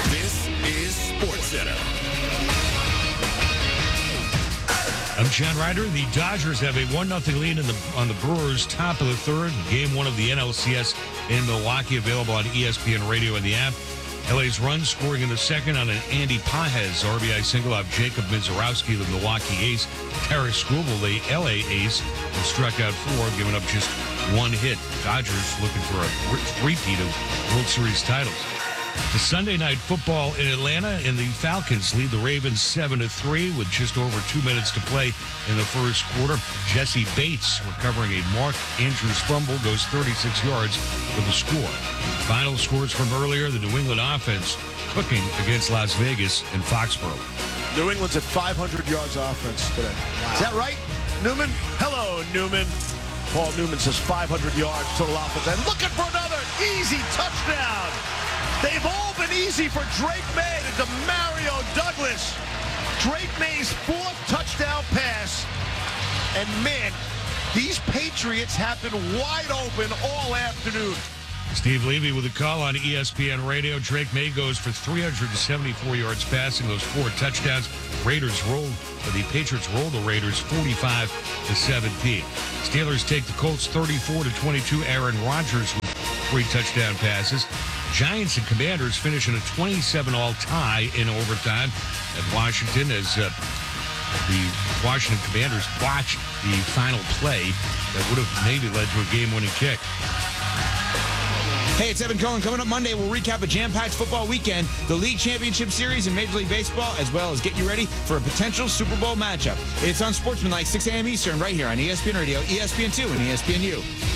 This is SportsCenter. I'm John Ryder. The Dodgers have a 1-0 lead on the Brewers, top of the third. Game 1 of the NLCS in Milwaukee, available on ESPN Radio and the app. LA's run scoring in the second on an Andy Pages RBI single off Jacob Mizorowski, the Milwaukee ace. Tarik Skubal, the LA ace, who struck out 4, giving up just 1 hit. Dodgers looking for a repeat of World Series titles. The Sunday Night Football in Atlanta, and the Falcons lead the Ravens 7-3 with just over 2 minutes to play in the first quarter. Jesse Bates, recovering a Mark Andrews fumble, goes 36 yards for the score. Final scores from earlier: the New England offense cooking against Las Vegas and Foxborough. New England's at 500 yards offense today. Wow. Is that right, Newman? Hello, Newman. Paul Newman says 500 yards total offense. And looking for another easy touchdown. They've all been easy for Drake May to Demario Douglas. Drake May's 4th touchdown pass. And man, these Patriots have been wide open all afternoon. Steve Levy with a call on ESPN Radio. Drake May goes for 374 yards passing, those 4 touchdowns. The Patriots roll the Raiders 45-17. Steelers take the Colts 34-22. Aaron Rodgers with 3 touchdown passes. Giants and Commanders finish in a 27-all tie in overtime at Washington as the Washington Commanders watch the final play that would have maybe led to a game-winning kick. Hey, it's Evan Cohen. Coming up Monday, we'll recap a jam-packed football weekend, the League Championship Series in Major League Baseball, as well as get you ready for a potential Super Bowl matchup. It's on Sportsmanlike, 6 a.m. Eastern, right here on ESPN Radio, ESPN2, and ESPNU.